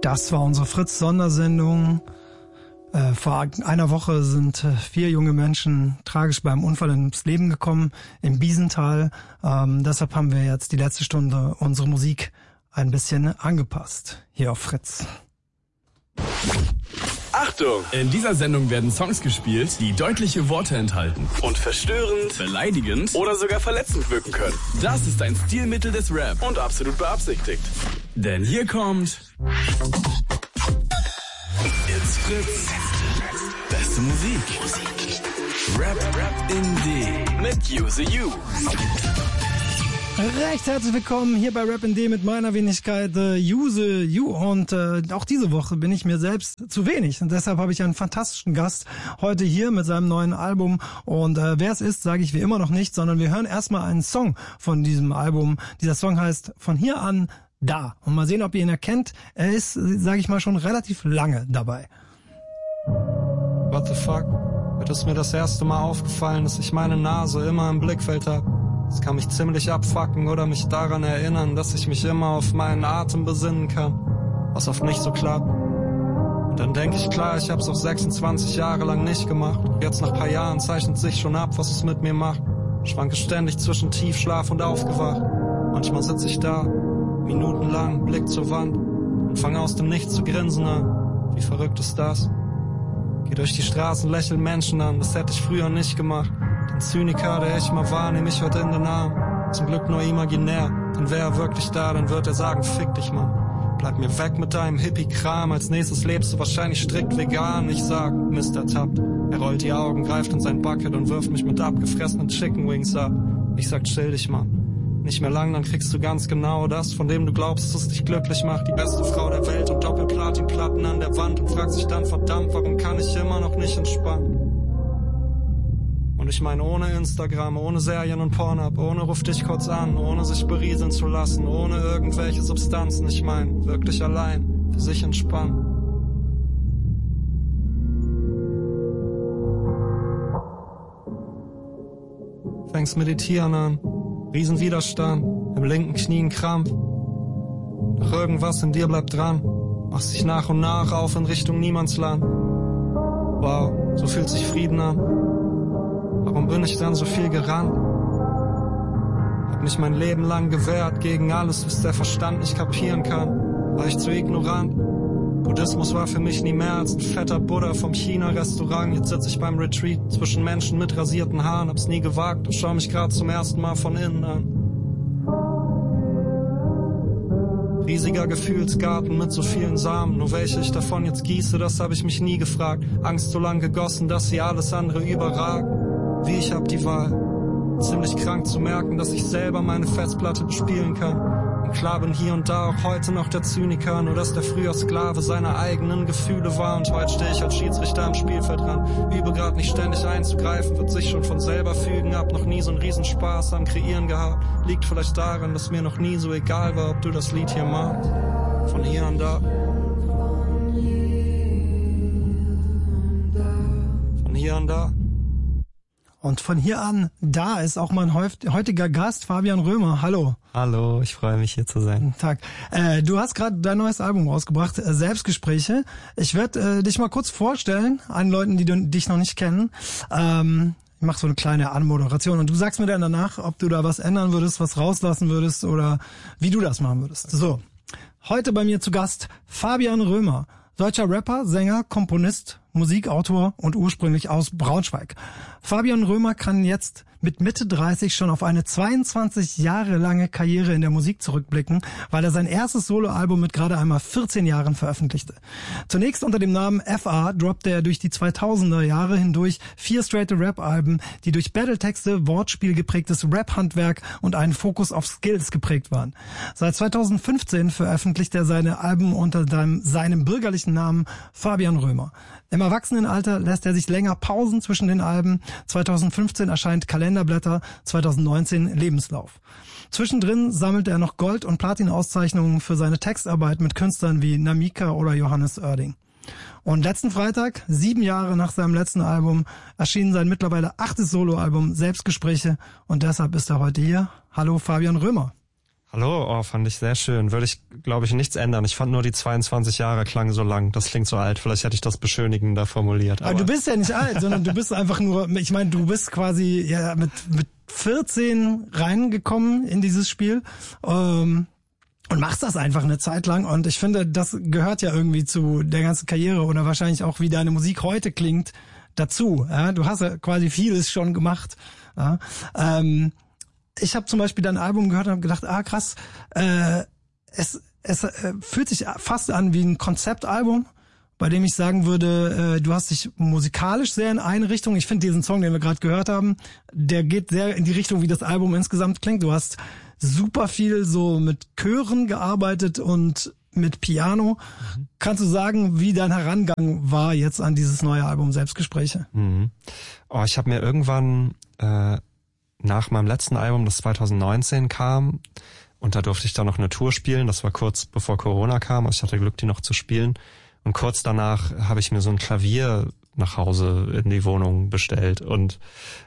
Das war unsere Fritz-Sondersendung. Vor einer Woche sind 4 junge Menschen tragisch beim Unfall ins Leben gekommen im Biesental. Deshalb haben wir jetzt die letzte Stunde unsere Musik ein bisschen angepasst hier auf Fritz. Achtung! In dieser Sendung werden Songs gespielt, die deutliche Worte enthalten und verstörend, beleidigend oder sogar verletzend wirken können. Das ist ein Stilmittel des Rap und absolut beabsichtigt. Denn hier kommt It's Fritz. Beste Musik. Rap in D mit Use You. Recht herzlich willkommen hier bei Rap in D mit meiner Wenigkeit Use You, und auch diese Woche bin ich mir selbst zu wenig und deshalb habe ich einen fantastischen Gast heute hier mit seinem neuen Album, und wer es ist, sage ich wie immer noch nicht, sondern wir hören erstmal einen Song von diesem Album. Dieser Song heißt Von hier an da, und mal sehen, ob ihr ihn erkennt. Er ist, sage ich mal, schon relativ lange dabei. What the fuck? Heute ist mir das erste Mal aufgefallen, dass ich meine Nase immer im Blickfeld hab. Das kann mich ziemlich abfucken oder mich daran erinnern, dass ich mich immer auf meinen Atem besinnen kann, was oft nicht so klappt. Und dann denke ich, klar, ich hab's auch 26 Jahre lang nicht gemacht. Jetzt nach paar Jahren zeichnet sich schon ab, was es mit mir macht. Schwanke ständig zwischen Tiefschlaf und aufgewacht. Manchmal sitze ich da, minutenlang, Blick zur Wand und fange aus dem Nichts zu grinsen an. Wie verrückt ist das? Geh durch die Straßen, lächel Menschen an, das hätte ich früher nicht gemacht. Den Zyniker, der ich mal war, nehm ich heute in den Arm. Zum Glück nur imaginär, denn wäre er wirklich da, dann wird er sagen, fick dich, Mann. Bleib mir weg mit deinem Hippie-Kram, als nächstes lebst du wahrscheinlich strikt vegan. Ich sag, Mist ertappt. Er rollt die Augen, greift in sein Bucket und wirft mich mit abgefressenen Chicken Wings ab. Ich sag, chill dich, Mann. Nicht mehr lang, dann kriegst du ganz genau das, von dem du glaubst, dass es dich glücklich macht. Die beste Frau der Welt und Doppelplatinplatten an der Wand und fragst dich dann, verdammt, warum kann ich immer noch nicht entspannen? Und ich meine, ohne Instagram, ohne Serien und Pornhub, ohne ruf dich kurz an, ohne sich berieseln zu lassen, ohne irgendwelche Substanzen. Ich meine, wirklich allein, für sich entspannen. Fängst meditieren an, Riesenwiderstand, im linken Knie ein Krampf. Doch irgendwas in dir bleibt dran, machst dich nach und nach auf in Richtung Niemandsland. Wow, so fühlt sich Frieden an. Warum bin ich dann so viel gerannt? Hab mich mein Leben lang gewehrt gegen alles, was der Verstand nicht kapieren kann. War ich zu ignorant? Buddhismus war für mich nie mehr als ein fetter Buddha vom China-Restaurant. Jetzt sitz ich beim Retreat zwischen Menschen mit rasierten Haaren. Hab's nie gewagt und schau mich grad zum ersten Mal von innen an. Riesiger Gefühlsgarten mit so vielen Samen. Nur welche ich davon jetzt gieße, das hab ich mich nie gefragt. Angst so lang gegossen, dass sie alles andere überragt. Wie, ich hab die Wahl. Ziemlich krank zu merken, dass ich selber meine Festplatte bespielen kann. Und klar bin hier und da auch heute noch der Zyniker, nur dass der früher Sklave seiner eigenen Gefühle war. Und heute stehe ich als Schiedsrichter am Spielfeldrand. Übe grad nicht ständig einzugreifen, wird sich schon von selber fügen. Hab noch nie so einen Riesenspaß am Kreieren gehabt. Liegt vielleicht daran, dass mir noch nie so egal war, ob du das Lied hier magst. Von hier an da. Von hier an da. Und von hier an, da ist auch mein heutiger Gast, Fabian Römer. Hallo. Hallo, ich freue mich, hier zu sein. Guten Tag. Du hast gerade dein neues Album rausgebracht, Selbstgespräche. Ich werde dich mal kurz vorstellen an Leuten, die dich noch nicht kennen. Ich mache so eine kleine Anmoderation und du sagst mir dann danach, ob du da was ändern würdest, was rauslassen würdest oder wie du das machen würdest. So, heute bei mir zu Gast Fabian Römer. Deutscher Rapper, Sänger, Komponist, Musikautor und ursprünglich aus Braunschweig. Fabian Römer kann jetzt mit Mitte 30 schon auf eine 22 Jahre lange Karriere in der Musik zurückblicken, weil er sein erstes Soloalbum mit gerade einmal 14 Jahren veröffentlichte. Zunächst unter dem Namen FA droppte er durch die 2000er Jahre hindurch 4 straighte Rap-Alben, die durch Battletexte, Wortspiel geprägtes Rap-Handwerk und einen Fokus auf Skills geprägt waren. Seit 2015 veröffentlicht er seine Alben unter seinem bürgerlichen Namen Fabian Römer. Im Erwachsenenalter lässt er sich länger Pausen zwischen den Alben. 2015 erscheint Kalenderblätter, 2019 Lebenslauf. Zwischendrin sammelt er noch Gold- und Platin-Auszeichnungen für seine Textarbeit mit Künstlern wie Namika oder Johannes Oerding. Und letzten Freitag, 7 Jahre nach seinem letzten Album, erschien sein mittlerweile 8. Soloalbum Selbstgespräche und deshalb ist er heute hier. Hallo Fabian Römer. Hallo, fand ich sehr schön. Würde ich, glaube ich, nichts ändern. Ich fand nur die 22 Jahre klang so lang. Das klingt so alt. Vielleicht hätte ich das beschönigender formuliert. Aber du bist ja nicht alt, sondern du bist einfach nur, ich meine, du bist quasi ja mit 14 reingekommen in dieses Spiel. Und machst das einfach eine Zeit lang und ich finde, das gehört ja irgendwie zu der ganzen Karriere oder wahrscheinlich auch, wie deine Musik heute klingt, dazu. Ja? Du hast ja quasi vieles schon gemacht. Ja? Ich habe zum Beispiel dein Album gehört und habe gedacht, krass, es fühlt sich fast an wie ein Konzeptalbum, bei dem ich sagen würde, du hast dich musikalisch sehr in eine Richtung. Ich finde diesen Song, den wir gerade gehört haben, der geht sehr in die Richtung, wie das Album insgesamt klingt. Du hast super viel so mit Chören gearbeitet und mit Piano. Kannst du sagen, wie dein Herangang war jetzt an dieses neue Album Selbstgespräche? Ich habe mir irgendwann nach meinem letzten Album, das 2019 kam, und da durfte ich dann noch eine Tour spielen. Das war kurz bevor Corona kam. Also ich hatte Glück, die noch zu spielen. Und kurz danach habe ich mir so ein Klavier nach Hause in die Wohnung bestellt. Und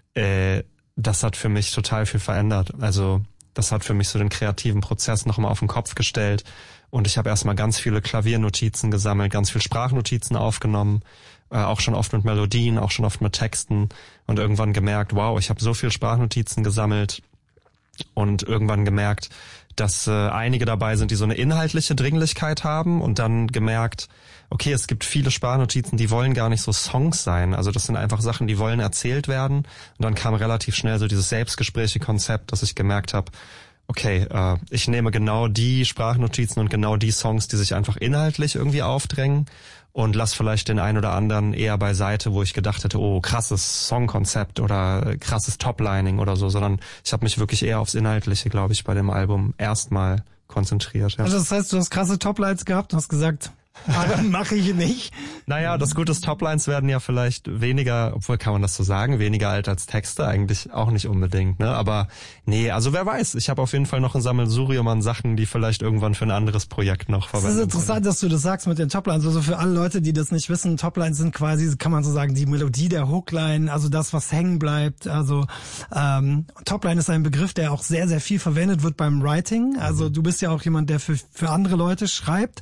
das hat für mich total viel verändert. Also das hat für mich so den kreativen Prozess nochmal auf den Kopf gestellt. Und ich habe erstmal ganz viele Klaviernotizen gesammelt, ganz viel Sprachnotizen aufgenommen, auch schon oft mit Melodien, auch schon oft mit Texten und irgendwann gemerkt, wow, ich habe so viel Sprachnotizen gesammelt und irgendwann gemerkt, dass einige dabei sind, die so eine inhaltliche Dringlichkeit haben und dann gemerkt, okay, es gibt viele Sprachnotizen, die wollen gar nicht so Songs sein. Also das sind einfach Sachen, die wollen erzählt werden. Und dann kam relativ schnell so dieses Selbstgespräche-Konzept, dass ich gemerkt habe, okay, ich nehme genau die Sprachnotizen und genau die Songs, die sich einfach inhaltlich irgendwie aufdrängen und lass vielleicht den einen oder anderen eher beiseite, wo ich gedacht hätte, oh, krasses Songkonzept oder krasses Toplining oder so, sondern ich habe mich wirklich eher aufs Inhaltliche, glaube ich, bei dem Album erstmal konzentriert. Ja. Also das heißt, du hast krasse Toplines gehabt und hast gesagt, mache ich nicht. Naja, das Gute ist, Toplines werden ja vielleicht weniger, obwohl kann man das so sagen, weniger alt als Texte, eigentlich auch nicht unbedingt, ne? Aber nee, also wer weiß, ich habe auf jeden Fall noch ein Sammelsurium an Sachen, die vielleicht irgendwann für ein anderes Projekt noch verwendet werden. Es ist interessant, dass du das sagst mit den Toplines. Also für alle Leute, die das nicht wissen, Toplines sind quasi, kann man so sagen, die Melodie der Hookline, also das, was hängen bleibt. Also Topline ist ein Begriff, der auch sehr, sehr viel verwendet wird beim Writing. Also du bist ja auch jemand, der für andere Leute schreibt.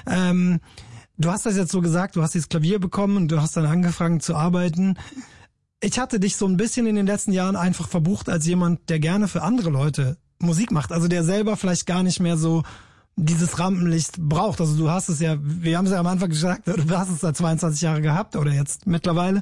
Du hast das jetzt so gesagt, du hast dieses Klavier bekommen und du hast dann angefangen zu arbeiten. Ich hatte dich so ein bisschen in den letzten Jahren einfach verbucht als jemand, der gerne für andere Leute Musik macht. Also der selber vielleicht gar nicht mehr so dieses Rampenlicht braucht. Also du hast es ja, wir haben es ja am Anfang gesagt, du hast es seit 22 Jahre gehabt oder jetzt mittlerweile.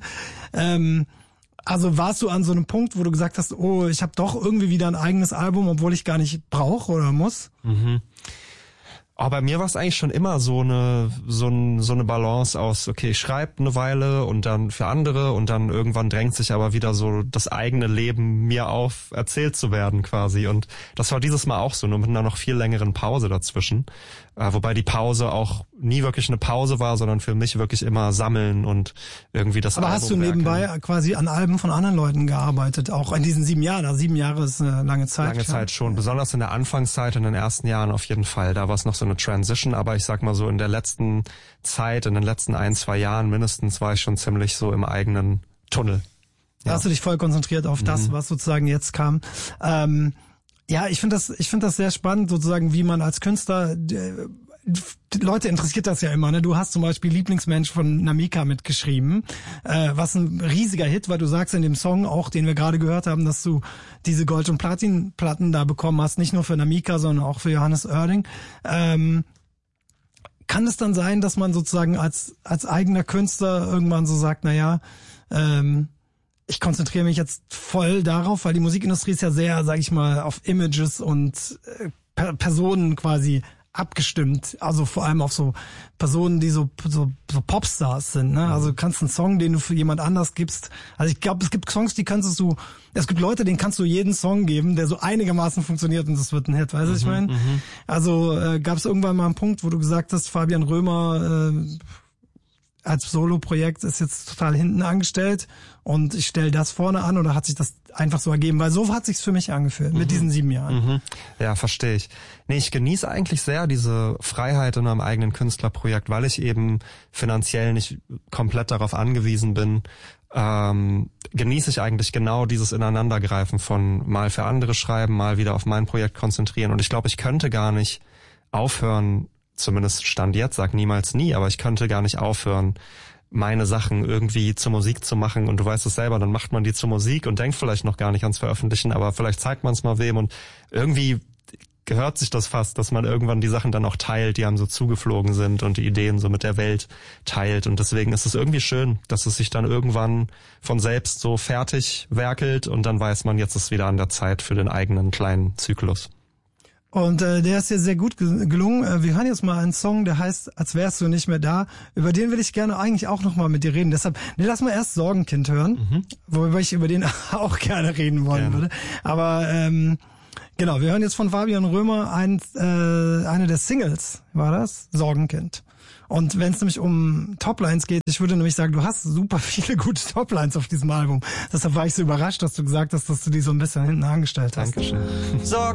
Also warst du an so einem Punkt, wo du gesagt hast, oh, ich habe doch irgendwie wieder ein eigenes Album, obwohl ich gar nicht brauche oder muss? Aber bei mir war es eigentlich schon immer so eine Balance aus, okay, ich schreibe eine Weile und dann für andere und dann irgendwann drängt sich aber wieder so das eigene Leben mir auf, erzählt zu werden quasi. Und das war dieses Mal auch so, nur mit einer noch viel längeren Pause dazwischen. Wobei die Pause auch nie wirklich eine Pause war, sondern für mich wirklich immer sammeln und irgendwie das Aber Album hast du nebenbei quasi an Alben von anderen Leuten gearbeitet, auch in diesen 7 Jahren? Also 7 Jahre ist eine lange Zeit. Lange Zeit schon, besonders in der Anfangszeit, in den ersten Jahren auf jeden Fall. Da war es noch so eine Transition, aber ich sag mal so in der letzten Zeit, in den letzten 1-2 Jahren mindestens war ich schon ziemlich so im eigenen Tunnel. Da hast du dich voll konzentriert auf das, was sozusagen jetzt kam. Ja, ich finde das sehr spannend, sozusagen, wie man als Künstler, Leute interessiert das ja immer, ne? Du hast zum Beispiel Lieblingsmensch von Namika mitgeschrieben, was ein riesiger Hit war. Du sagst in dem Song auch, den wir gerade gehört haben, dass du diese Gold- und Platin-Platten da bekommen hast, nicht nur für Namika, sondern auch für Johannes Oerding. Kann es dann sein, dass man sozusagen als eigener Künstler irgendwann so sagt, ich konzentriere mich jetzt voll darauf, weil die Musikindustrie ist ja sehr, sag ich mal, auf Images und Personen quasi abgestimmt. Also vor allem auf so Personen, die so Popstars sind. Ne? Also du kannst einen Song, den du für jemand anders gibst. Also ich glaube, es gibt Songs, es gibt Leute, denen kannst du jeden Song geben, der so einigermaßen funktioniert und das wird ein Hit. Weißt du, was ich meine? Also gab es irgendwann mal einen Punkt, wo du gesagt hast, Fabian Römer als Solo-Projekt ist jetzt total hinten angestellt und ich stelle das vorne an, oder hat sich das einfach so ergeben? Weil so hat sich's für mich angefühlt mit diesen 7 Jahren. Ja, verstehe ich. Nee, ich genieße eigentlich sehr diese Freiheit in einem eigenen Künstlerprojekt, weil ich eben finanziell nicht komplett darauf angewiesen bin, genieße ich eigentlich genau dieses Ineinandergreifen von mal für andere schreiben, mal wieder auf mein Projekt konzentrieren. Und ich glaube, ich könnte gar nicht aufhören, zumindest Stand jetzt, sag niemals nie, aber ich könnte gar nicht aufhören, meine Sachen irgendwie zur Musik zu machen. Und du weißt es selber, dann macht man die zur Musik und denkt vielleicht noch gar nicht ans Veröffentlichen, aber vielleicht zeigt man es mal wem und irgendwie gehört sich das fast, dass man irgendwann die Sachen dann auch teilt, die einem so zugeflogen sind und die Ideen so mit der Welt teilt. Und deswegen ist es irgendwie schön, dass es sich dann irgendwann von selbst so fertig werkelt und dann weiß man, jetzt ist wieder an der Zeit für den eigenen kleinen Zyklus. Und der ist dir sehr gut gelungen. Wir hören jetzt mal einen Song, der heißt Als wärst du nicht mehr da. Über den will ich gerne eigentlich auch nochmal mit dir reden. Deshalb, lass mal erst Sorgenkind hören, wobei ich über den auch gerne reden wollen würde. Aber genau, wir hören jetzt von Fabian Römer eine der Singles, war das? Sorgenkind. Und wenn es nämlich um Toplines geht, ich würde nämlich sagen, du hast super viele gute Toplines auf diesem Album. Deshalb war ich so überrascht, dass du gesagt hast, dass du die so ein bisschen hinten angestellt hast. Dankeschön.